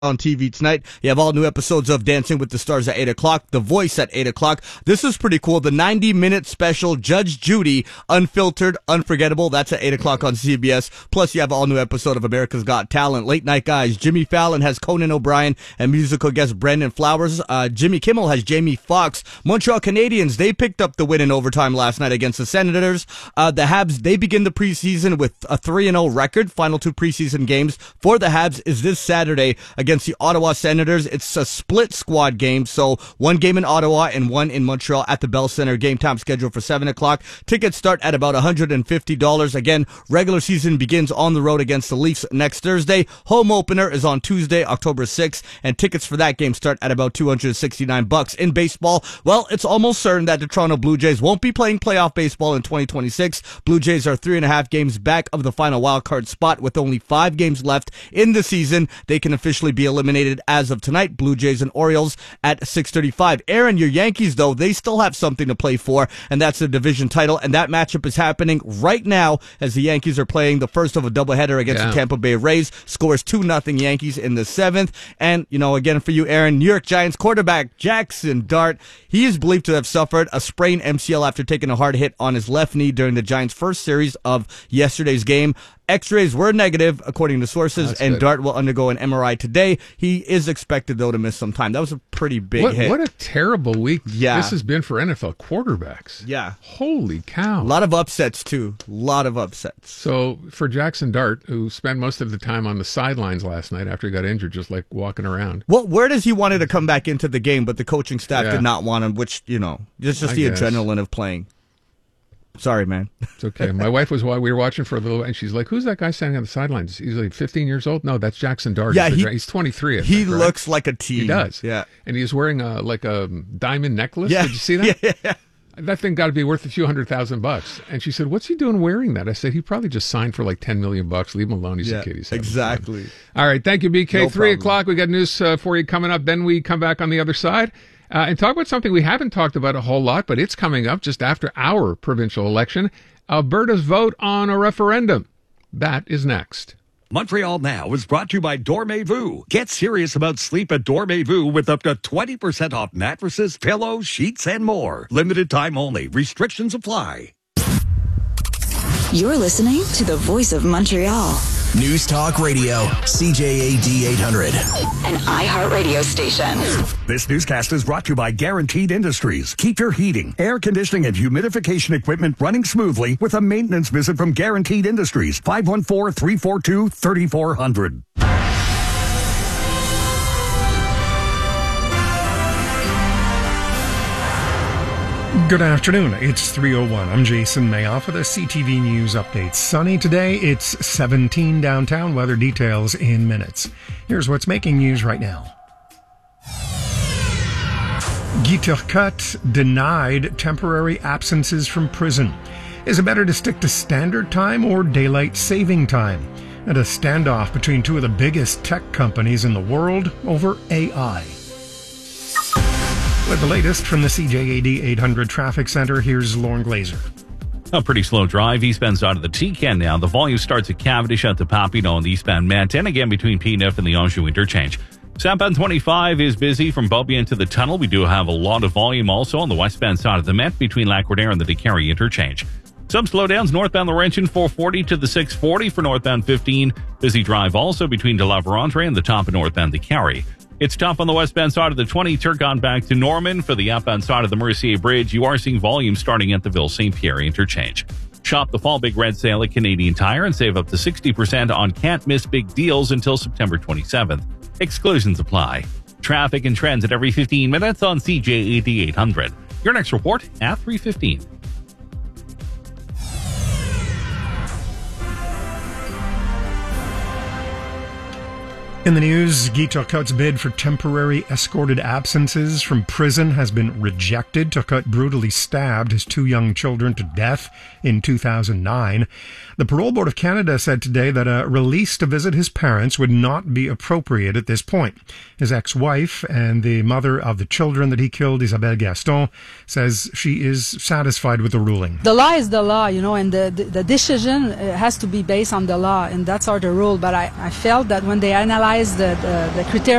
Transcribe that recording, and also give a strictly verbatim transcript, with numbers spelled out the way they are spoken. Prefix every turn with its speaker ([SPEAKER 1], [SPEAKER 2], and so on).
[SPEAKER 1] on T V tonight. You have all new episodes of Dancing with the Stars at eight o'clock, The Voice at eight o'clock. This is pretty cool. The ninety minute special, Judge Judy, Unfiltered, Unforgettable. That's at eight o'clock on C B S. Plus, you have all new episode of America's Got Talent. Late Night Guys. Jimmy Fallon has Conan O'Brien and musical guest Brendan Flowers. Uh, Jimmy Kimmel has Jamie Foxx. Montreal Canadiens, they picked up the win in overtime last night against the Senators. Uh, the Habs, they begin the preseason with a three and oh record. Final two preseason games for the Habs is this Saturday against against the Ottawa Senators. It's a split squad game, so one game in Ottawa and one in Montreal at the Bell Center. Game time scheduled for seven o'clock. Tickets start at about one hundred fifty dollars. Again, regular season begins on the road against the Leafs next Thursday. Home opener is on Tuesday, October sixth, and tickets for that game start at about two hundred sixty-nine bucks. In baseball, well, it's almost certain that the Toronto Blue Jays won't be playing playoff baseball in twenty twenty-six. Blue Jays are three and a half games back of the final wild card spot with only five games left in the season. They can officially be eliminated as of tonight. Blue Jays and Orioles at six thirty-five. Aaron, your Yankees, though, they still have something to play for, and that's the division title, and that matchup is happening right now as the Yankees are playing the first of a doubleheader against yeah. the Tampa Bay Rays. Scores two nothing Yankees in the seventh. And, you know, again for you, Aaron, New York Giants quarterback Jackson Dart, he is believed to have suffered a sprained M C L after taking a hard hit on his left knee during the Giants' first series of yesterday's game. X-rays were negative, according to sources, That's and good. Dart will undergo an M R I today. He is expected, though, to miss some time. That was a pretty big
[SPEAKER 2] what,
[SPEAKER 1] hit.
[SPEAKER 2] What a terrible week
[SPEAKER 1] yeah.
[SPEAKER 2] this has been for N F L quarterbacks.
[SPEAKER 1] Yeah.
[SPEAKER 2] Holy cow.
[SPEAKER 1] A lot of upsets, too. A lot of upsets.
[SPEAKER 2] So, for Jackson Dart, who spent most of the time on the sidelines last night after he got injured, just like walking around.
[SPEAKER 1] Well, where does he wanted to come back into the game, but the coaching staff
[SPEAKER 2] yeah.
[SPEAKER 1] did not want him, which, you know, it's just
[SPEAKER 2] I
[SPEAKER 1] the
[SPEAKER 2] guess.
[SPEAKER 1] adrenaline of playing. Sorry, man.
[SPEAKER 2] It's okay. My wife was while we were watching for a little, and she's like, "Who's that guy standing on the sidelines? He's like fifteen years old." No, that's Jackson Dart.
[SPEAKER 1] Yeah, he,
[SPEAKER 2] he's twenty-three. I
[SPEAKER 1] he
[SPEAKER 2] think, right?
[SPEAKER 1] looks like a teen.
[SPEAKER 2] He does.
[SPEAKER 1] Yeah,
[SPEAKER 2] and he's wearing a like a diamond necklace.
[SPEAKER 1] Yeah.
[SPEAKER 2] Did you see that?
[SPEAKER 1] Yeah.
[SPEAKER 2] That thing got to be worth a few hundred thousand bucks. And she said, "What's he doing wearing that?" I said, "He probably just signed for like ten million bucks. Leave him alone. He's
[SPEAKER 1] yeah,
[SPEAKER 2] a kid. He's
[SPEAKER 1] exactly."
[SPEAKER 2] Fun. All right, thank you, B K.
[SPEAKER 1] No
[SPEAKER 2] Three
[SPEAKER 1] problem.
[SPEAKER 2] o'clock. We got news uh, for you coming up. Then we come back on the other side. Uh, and talk about something we haven't talked about a whole lot, but it's coming up just after our provincial election. Alberta's vote on a referendum. That is next.
[SPEAKER 3] Montreal Now is brought to you by Dormez-vous. Get serious about sleep at Dormez-vous with up to twenty percent off mattresses, pillows, sheets, and more. Limited time only. Restrictions apply.
[SPEAKER 4] You're listening to the Voice of Montreal.
[SPEAKER 5] News Talk Radio, C J A D eight hundred.
[SPEAKER 4] An iHeartRadio station.
[SPEAKER 3] This newscast is brought to you by Guaranteed Industries. Keep your heating, air conditioning, and humidification equipment running smoothly with a maintenance visit from Guaranteed Industries. five one four, three four two, three four zero zero.
[SPEAKER 6] Good afternoon. It's three oh one. I'm Jason Mayoff with a C T V News update. Sunny today. It's seventeen downtown. Weather details in minutes. Here's what's making news right now. Guy Turcotte denied temporary absences from prison. Is it better to stick to standard time or daylight saving time? And a standoff between two of the biggest tech companies in the world over A I. With the latest from the C J A D eight hundred Traffic Center, here's Lauren Glazer.
[SPEAKER 7] A pretty slow drive eastbound side of the T C A N now. The volume starts at Cavendish out to Papineau on the eastbound Met, and again between P N F and the Anjou interchange. Southbound twenty-five is busy from Beaubien to the tunnel. We do have a lot of volume also on the westbound side of the Met between Lac-Rodère and the DeCarry interchange. Some slowdowns northbound Laurentian four forty to the six forty for northbound fifteen. Busy drive also between De La Vérendrye and the top of northbound DeCarry. It's tough on the westbound side of the twenty, Turcotte back to Norman. For the outbound side of the Mercier Bridge, you are seeing volume starting at the Ville-Saint Pierre interchange. Shop the fall Big Red Sale at Canadian Tire and save up to sixty percent on can't miss big deals until September twenty-seventh. Exclusions apply. Traffic and trends at every fifteen minutes on C J A D eight hundred. Your next report at three fifteen.
[SPEAKER 6] In the news, Guy Turcotte's bid for temporary escorted absences from prison has been rejected. Turcotte brutally stabbed his two young children to death in two thousand nine. The Parole Board of Canada said today that a release to visit his parents would not be appropriate at this point. His ex-wife and the mother of the children that he killed, Isabelle Gaston, says she is satisfied with the ruling.
[SPEAKER 8] The law is the law, you know, and the, the, the decision has to be based on the law, and that's our the rule. But I, I felt that when they analyzed satisfies the, the, the criteria